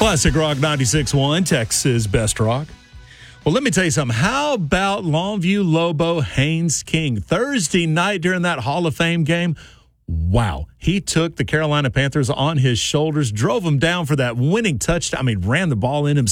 Classic Rock 96.1, Texas Best Rock. Well, let me tell you something. How about Longview Lobo Haynes King? Thursday night during that Hall of Fame game, wow. He took the Carolina Panthers on his shoulders, drove them down for that winning touchdown. I mean, ran the ball in himself.